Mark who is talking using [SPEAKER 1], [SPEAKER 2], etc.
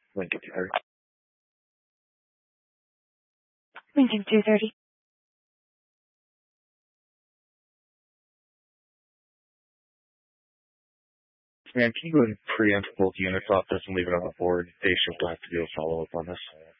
[SPEAKER 1] Lincoln 230.
[SPEAKER 2] Lincoln 230.
[SPEAKER 1] Man, can you go and preempt both units off this and leave it on the board? They should have to do a follow-up on this.